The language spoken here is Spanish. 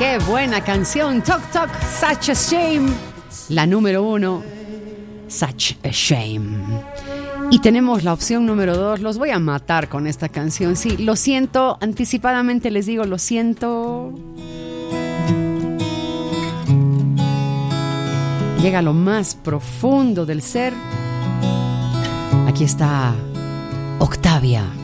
Qué buena canción. Tok Tok, Such a Shame. La número 1, Such a Shame. Y tenemos la opción número 2. Los voy a matar con esta canción. Sí, lo siento, anticipadamente les digo, lo siento. Llega a lo más profundo del ser. Aquí está Octavia.